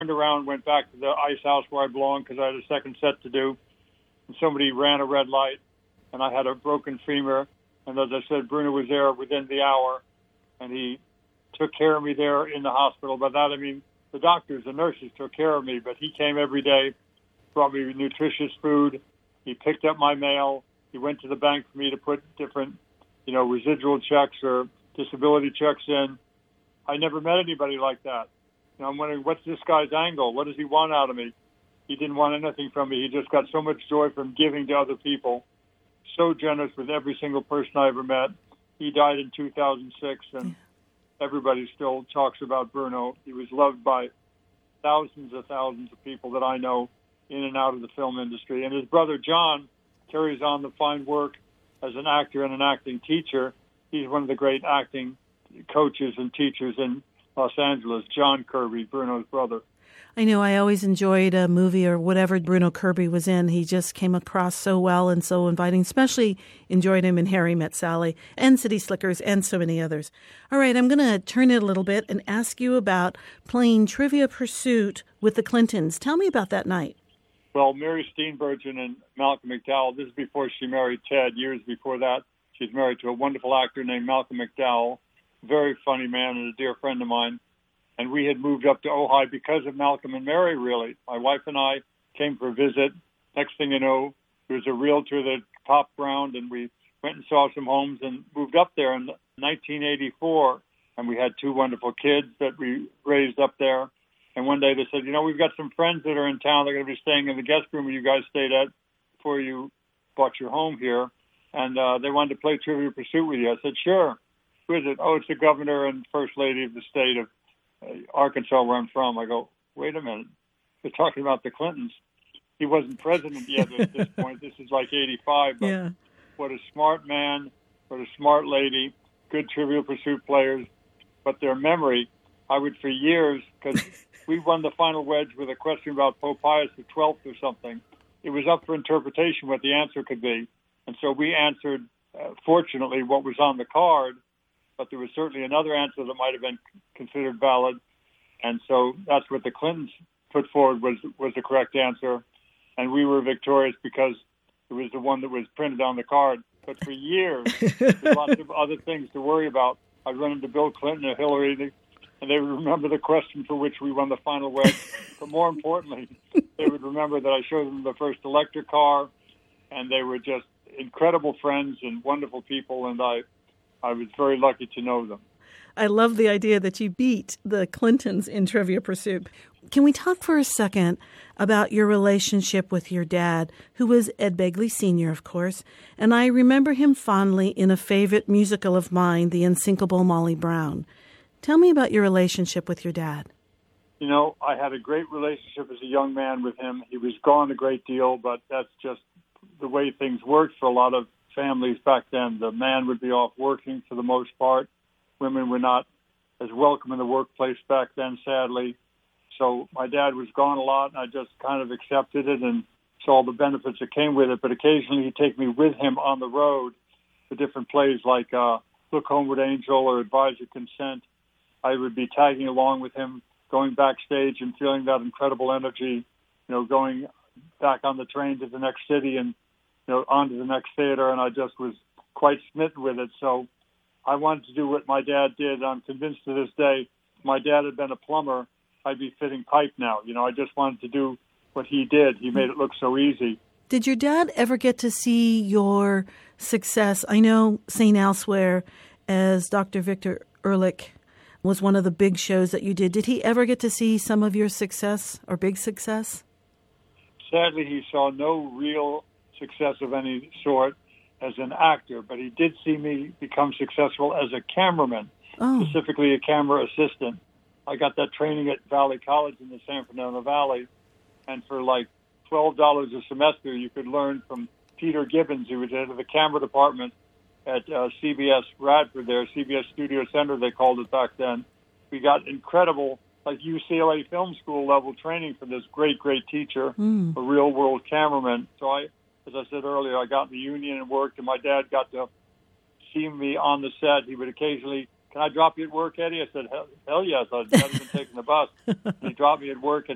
around, went back to the ice house where I belong because I had a second set to do. And somebody ran a red light, and I had a broken femur. And as I said, Bruno was there within the hour, and he took care of me there in the hospital. By that, I mean the doctors, the nurses took care of me, but he came every day, brought me nutritious food. He picked up my mail. He went to the bank for me to put different, residual checks or disability checks in. I never met anybody like that. I'm wondering, what's this guy's angle? What does he want out of me? He didn't want anything from me. He just got so much joy from giving to other people. So generous with every single person I ever met. He died in 2006, and everybody still talks about Bruno. He was loved by thousands of people that I know in and out of the film industry. And his brother, John, carries on the fine work as an actor and an acting teacher. He's one of the great acting coaches and teachers in Los Angeles, John Kirby, Bruno's brother. I know I always enjoyed a movie or whatever Bruno Kirby was in. He just came across so well and so inviting, especially enjoyed him in Harry Met Sally and City Slickers and so many others. All right, I'm going to turn it a little bit and ask you about playing Trivia Pursuit with the Clintons. Tell me about that night. Well, Mary Steenburgen and Malcolm McDowell, this is before she married Ted. Years before that, she's married to a wonderful actor named Malcolm McDowell, very funny man and a dear friend of mine. And we had moved up to Ojai because of Malcolm and Mary, really. My wife and I came for a visit. Next thing you know, there was a realtor that popped around, and we went and saw some homes and moved up there in 1984. And we had two wonderful kids that we raised up there. And one day they said, we've got some friends that are in town. They're going to be staying in the guest room where you guys stayed at before you bought your home here. And they wanted to play Trivia Pursuit with you. I said, sure. Who is it? Oh, it's the governor and first lady of the state of Arkansas, where I'm from. I go, wait a minute. They're talking about the Clintons. He wasn't president yet at this point. This is like 85. But What a smart man, what a smart lady, good Trivial Pursuit players. But their memory, I would for years, because we won the final wedge with a question about Pope Pius XII or something. It was up for interpretation what the answer could be. And so we answered, fortunately, what was on the card. But there was certainly another answer that might have been considered valid. And so that's what the Clintons put forward was the correct answer. And we were victorious because it was the one that was printed on the card. But for years, there's lots of other things to worry about. I'd run into Bill Clinton or Hillary, and they would remember the question for which we won the final wedge. But more importantly, they would remember that I showed them the first electric car, and they were just incredible friends and wonderful people, and I was very lucky to know them. I love the idea that you beat the Clintons in Trivia Pursuit. Can we talk for a second about your relationship with your dad, who was Ed Begley Sr., of course, and I remember him fondly in a favorite musical of mine, The Unsinkable Molly Brown. Tell me about your relationship with your dad. I had a great relationship as a young man with him. He was gone a great deal, but that's just the way things worked for a lot of families back then. The man would be off working for the most part. Women were not as welcome in the workplace back then, sadly. So my dad was gone a lot, and I just kind of accepted it and saw the benefits that came with it. But occasionally he'd take me with him on the road to different plays like Look Homeward Angel or Advise Your Consent. I would be tagging along with him, going backstage and feeling that incredible energy, going back on the train to the next city and on to the next theater, and I just was quite smitten with it. So I wanted to do what my dad did. I'm convinced to this day, if my dad had been a plumber, I'd be fitting pipe now. I just wanted to do what he did. He made it look so easy. Did your dad ever get to see your success? I know St. Elsewhere as Dr. Victor Ehrlich was one of the big shows that you did. Did he ever get to see some of your success or big success? Sadly, he saw no real success of any sort as an actor, but he did see me become successful as a cameraman, specifically a camera assistant. I got that training at Valley College in the San Fernando Valley, and for like $12 a semester, you could learn from Peter Gibbons, who was head of the camera department at CBS Radford there, CBS Studio Center, they called it back then. We got incredible, like UCLA Film School level training from this great, great teacher, a real-world cameraman. So as I said earlier, I got in the union and worked, and my dad got to see me on the set. He would occasionally, can I drop you at work, Eddie? I said, hell yes. I'd never been taking the bus. He dropped me at work, and